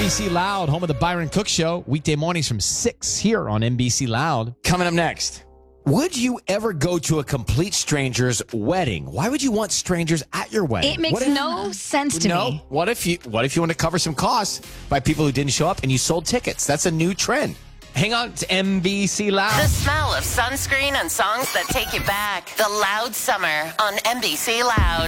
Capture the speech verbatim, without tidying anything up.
B C Loud, home of the Byron Cook Show. Weekday mornings from six here on N B C Loud. Coming up next. Would you ever go to a complete stranger's wedding? Why would you want strangers at your wedding? It makes What if- no sense to no. me. What if you What if you want to cover some costs by people who didn't show up and you sold tickets? That's a new trend. Hang on to N B C Loud. The smell of sunscreen and songs that take you back. The Loud Summer on N B C Loud.